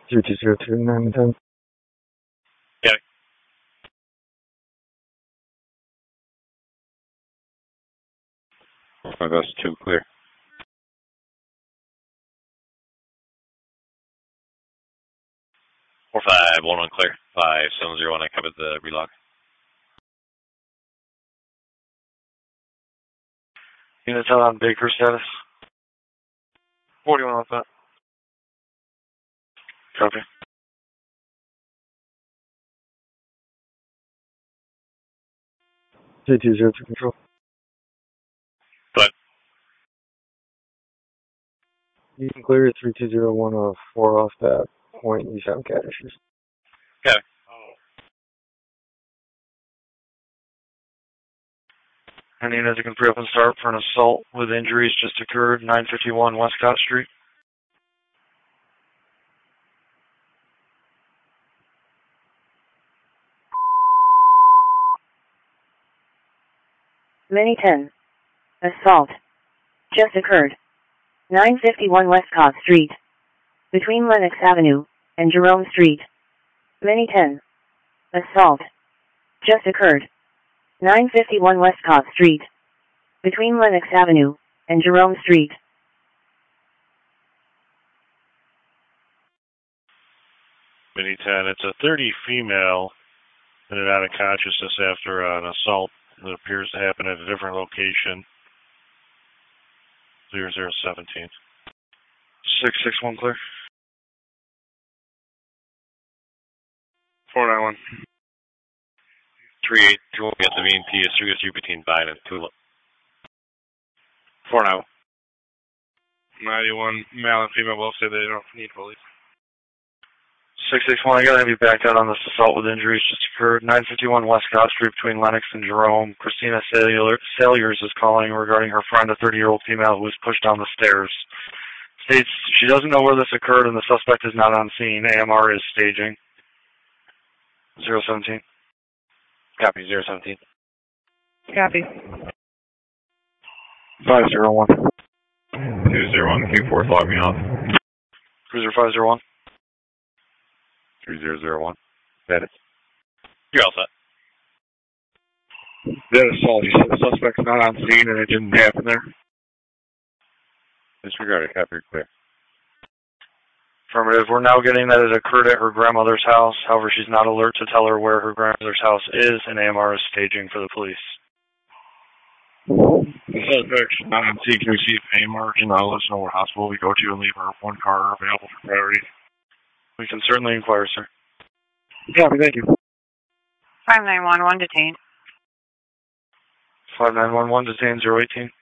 3202, 910. Got it. That's 2 clear. 4511 clear. 5701, I covered the relog. Units out on Baker status. 41 off that. Copy. J202 control. But You can clear 32014 off that point. You found cat issues. got it. Any units that can free up and start for an assault with injuries just occurred, 951 Westcott Street. Mini 10. Assault. Just occurred. 951 Westcott Street. Between Lenox Avenue and Jerome Street. Mini 10. Assault. Just occurred. 951 Westcott Street. Between Lenox Avenue and Jerome Street. Mini 10, it's a 30 female in and out of consciousness after an assault that appears to happen at a different location. 0017. 661 clear. 491. 38, we'll get the VNP is 303 between Vine and Tulip. 491. 91, male and female both say they don't need police. 661, I gotta have you back out on this assault with injuries just occurred. 951 Westcott Street between Lenox and Jerome. Christina Salyers is calling regarding her friend, a 30-year-old female who was pushed down the stairs. States she doesn't know where this occurred and the suspect is not on scene. AMR is staging. 017. Copy, 017. Copy. 501. 201, Q4, log me off. Cruiser 501. 3001. Status. You're all set. That assault, you said the suspect's not on scene and it didn't happen there? Disregarded, copy, clear. Affirmative. We're now getting that it occurred at her grandmother's house. However, she's not alert to tell her where her grandmother's house is, and AMR is staging for the police. The suspect's not on scene. Can we see if AMR can let us know what hospital we go to and leave her one car available for priority? We can certainly inquire, sir. Copy, thank you. 5911 detained. 5911 detained 018.